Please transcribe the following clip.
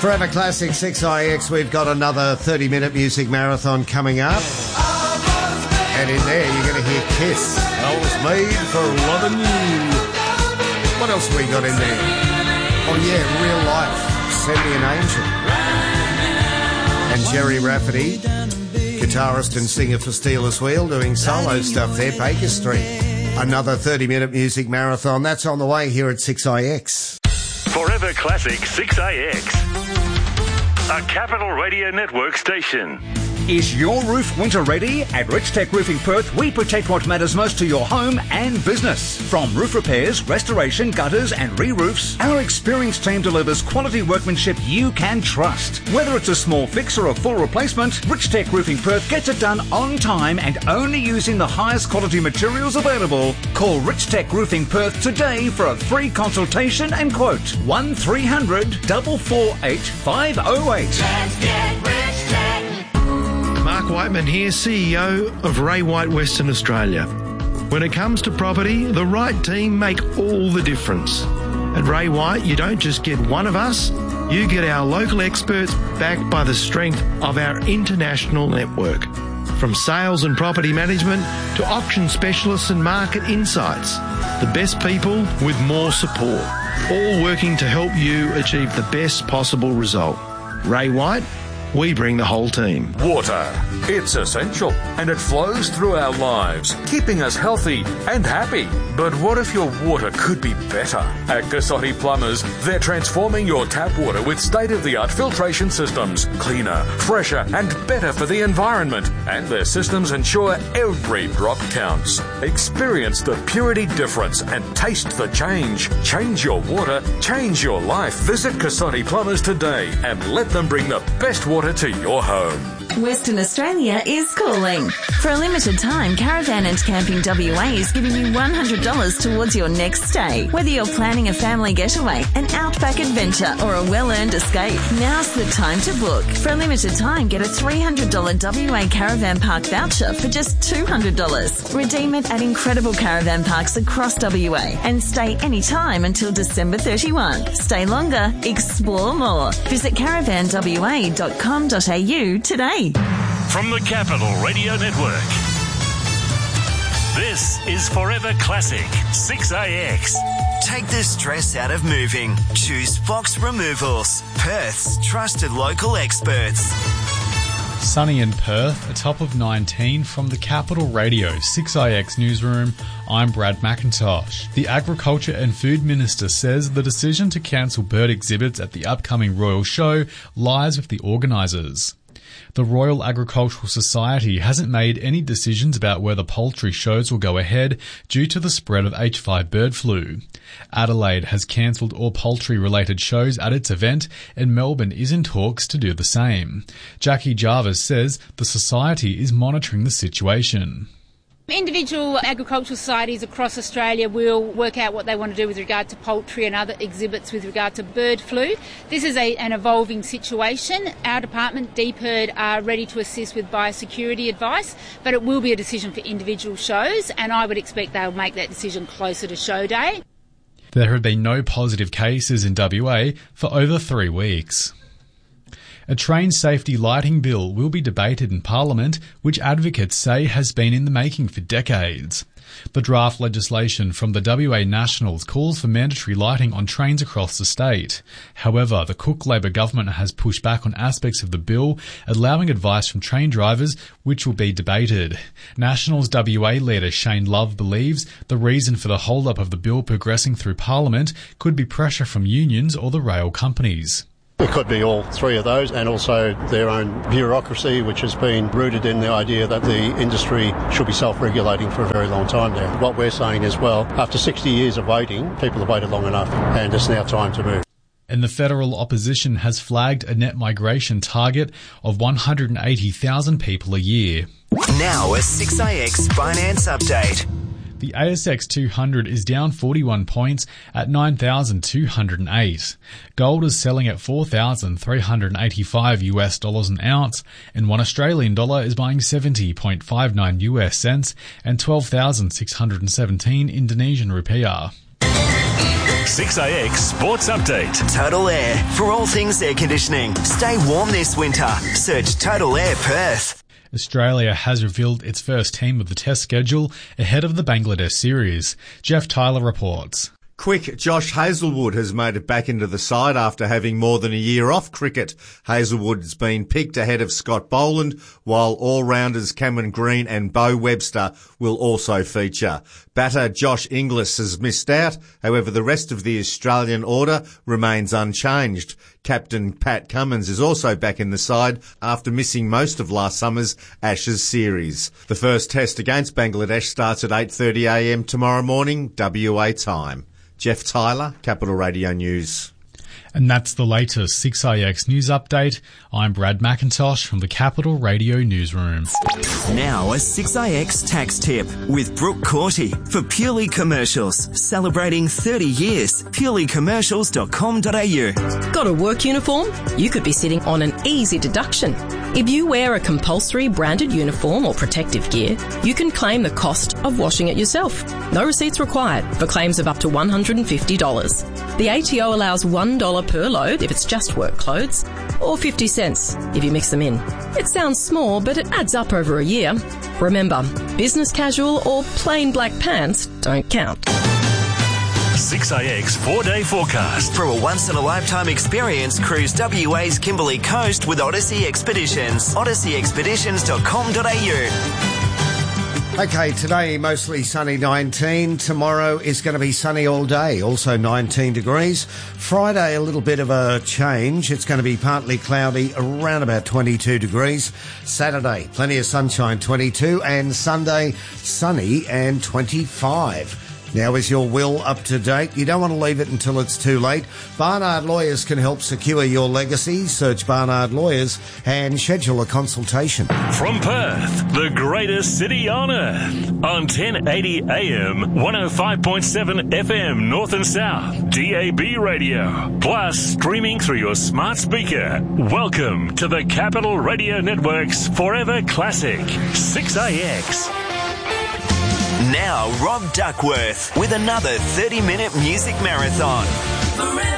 Forever Classic 6IX, we've got another 30-minute music marathon coming up. And in there, you're going to hear Kiss. I was made for loving you. What else have we got in there? Oh, yeah, Real Life, Send Me an Angel. And Jerry Rafferty, guitarist and singer for Steelers Wheel, doing solo stuff there, Baker Street. Another 30-minute music marathon. That's on the way here at 6IX. Forever Classic 6IX. A Capital Radio Network station. Is your roof winter ready? At Rich Tech Roofing Perth, we protect what matters most to your home and business. From roof repairs, restoration, gutters and re-roofs, our experienced team delivers quality workmanship you can trust. Whether it's a small fix or a full replacement, Rich Tech Roofing Perth gets it done on time and only using the highest quality materials available. Call Rich Tech Roofing Perth today for a free consultation and quote. 1300 448 508. Let's get Rich Tech. Mark Whiteman here, CEO of Ray White Western Australia. When it comes to property, the right team make all the difference. At Ray White, you don't just get one of us, you get our local experts backed by the strength of our international network. From sales and property management to auction specialists and market insights, the best people with more support, all working to help you achieve the best possible result. Ray White, we bring the whole team. Water. It's essential and it flows through our lives, keeping us healthy and happy. But what if your water could be better? At Cassotti Plumbers, they're transforming your tap water with state-of-the-art filtration systems. Cleaner, fresher and better for the environment. And their systems ensure every drop counts. Experience the purity difference and taste the change. Change your water, change your life. Visit Cassotti Plumbers today and let them bring the best water to your home. Western Australia is calling. For a limited time, Caravan and Camping WA is giving you $100 towards your next stay. Whether you're planning a family getaway, an outback adventure or a well-earned escape, now's the time to book. For a limited time, get a $300 WA Caravan Park voucher for just $200. Redeem it at incredible caravan parks across WA and stay anytime until December 31. Stay longer, explore more. Visit caravanwa.com.au today. From the Capital Radio Network, this is Forever Classic 6IX. Take the stress out of moving. Choose Fox Removals, Perth's trusted local experts. Sunny in Perth, a top of 19 from the Capital Radio 6IX newsroom. I'm Brad McIntosh. The Agriculture and Food Minister says the decision to cancel bird exhibits at the upcoming Royal Show lies with the organisers. The Royal Agricultural Society hasn't made any decisions about whether poultry shows will go ahead due to the spread of H5 bird flu. Adelaide has cancelled all poultry-related shows at its event, and Melbourne is in talks to do the same. Jackie Jarvis says the Society is monitoring the situation. Individual agricultural societies across Australia will work out what they want to do with regard to poultry and other exhibits with regard to bird flu. This is an evolving situation. Our department, DPIRD, are ready to assist with biosecurity advice, but it will be a decision for individual shows, and I would expect they'll make that decision closer to show day. There have been no positive cases in WA for over 3 weeks. A train safety lighting bill will be debated in Parliament, which advocates say has been in the making for decades. The draft legislation from the WA Nationals calls for mandatory lighting on trains across the state. However, the Cook Labor government has pushed back on aspects of the bill, allowing advice from train drivers, which will be debated. Nationals WA leader Shane Love believes the reason for the hold-up of the bill progressing through Parliament could be pressure from unions or the rail companies. It could be all three of those, and also their own bureaucracy, which has been rooted in the idea that the industry should be self-regulating for a very long time now. What we're saying is, well, after 60 years of waiting, people have waited long enough, and it's now time to move. And the federal opposition has flagged a net migration target of 180,000 people a year. Now a 6IX Finance Update. The ASX 200 is down 41 points at 9,208. Gold is selling at $4,385 an ounce, and $1 Australian is buying 70.59 US cents and 12,617 Indonesian rupiah. 6AX Sports Update. Total Air. For all things air conditioning, stay warm this winter. Search Total Air Perth. Australia has revealed its first team of the Test schedule ahead of the Bangladesh series. Jeff Tyler reports. Quick, Josh Hazlewood has made it back into the side after having more than a year off cricket. Hazlewood's been picked ahead of Scott Boland, while all-rounders Cameron Green and Bo Webster will also feature. Batter Josh Inglis has missed out. However, the rest of the Australian order remains unchanged. Captain Pat Cummins is also back in the side after missing most of last summer's Ashes series. The first test against Bangladesh starts at 8:30am tomorrow morning, WA time. Jeff Tyler, Capital Radio News. And that's the latest 6IX News Update. I'm Brad McIntosh from the Capital Radio Newsroom. Now a 6IX tax tip with Brooke Corty for Purely Commercials. Celebrating 30 years. purelycommercials.com.au. Got a work uniform? You could be sitting on an easy deduction. If you wear a compulsory branded uniform or protective gear, you can claim the cost of washing it yourself. No receipts required for claims of up to $150. The ATO allows $1 per load if it's just work clothes, or 50 cents if you mix them in. It sounds small, but it adds up over a year. Remember, business casual or plain black pants don't count. 6AX 4-day forecast. For a once-in-a-lifetime experience, cruise WA's Kimberley Coast with Odyssey Expeditions. odysseyexpeditions.com.au. Okay, today mostly sunny 19. Tomorrow is going to be sunny all day, also 19 degrees. Friday, a little bit of a change. It's going to be partly cloudy, around about 22 degrees. Saturday, plenty of sunshine, 22. And Sunday, sunny and 25. Now, is your will up to date? You don't want to leave it until it's too late. Barnard Lawyers can help secure your legacy. Search Barnard Lawyers and schedule a consultation. From Perth, the greatest city on earth. On 1080 AM, 105.7 FM North and South, DAB radio. Plus, streaming through your smart speaker. Welcome to the Capital Radio Network's Forever Classic, 6AX. Now, Rob Duckworth with another 30-minute music marathon.